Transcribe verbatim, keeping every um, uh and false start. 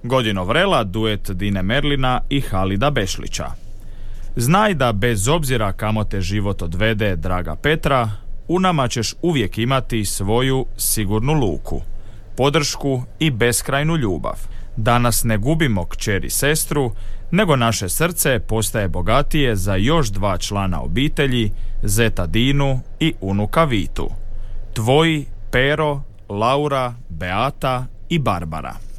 Godino vrela, duet Dine Merlina i Halida Bešlića. Znaj da bez obzira kamo te život odvede, draga Petra, u nama ćeš uvijek imati svoju sigurnu luku, podršku i beskrajnu ljubav. Danas ne gubimo kćer i sestru, nego naše srce postaje bogatije za još dva člana obitelji, zeta Dinu i unuka Vitu. Tvoji Pero, Laura, Beata i Barbara.